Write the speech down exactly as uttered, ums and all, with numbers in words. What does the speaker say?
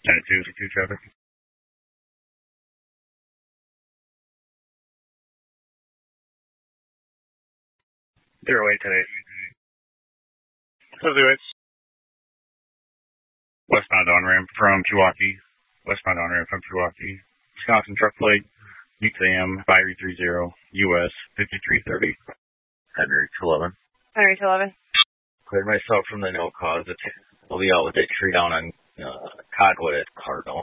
At two two traffic. Zero eight today. So do it. Westbound on ramp from Pewaukee. Westbound on ramp from Pewaukee. Wisconsin truck plate. U T M five three zero U S fifty-three thirty. Henry eleven. Henry eleven. Cleared myself from the no cause. I'll be out with a tree down on uh, Cotwood at Cardinal.